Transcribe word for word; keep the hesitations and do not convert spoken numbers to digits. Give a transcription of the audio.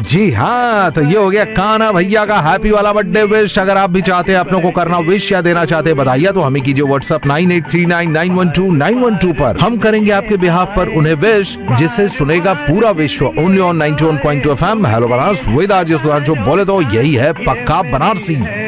जी हाँ, तो ये हो गया कान्हा भैया का हैप्पी वाला बर्थडे विश। अगर आप भी चाहते हैं अपनों को करना विश या देना चाहते हैं बधाइयाँ, तो हमें कीजिए WhatsApp nine eight three nine nine one two nine one two पर। हम करेंगे आपके बिहाफ पर उन्हें विश, जिसे सुनेगा पूरा विश्व। Only on ninety one point two FM. Hello Banaras with RJ Sudhanshu, बोले तो यही है पक्का बनारसी।